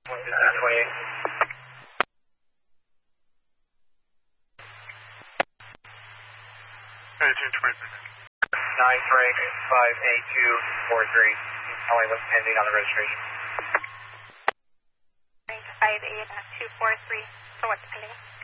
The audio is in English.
28. 9 Frank 58243. Telling what's pending on the registration. Frank 58243. So what's pending?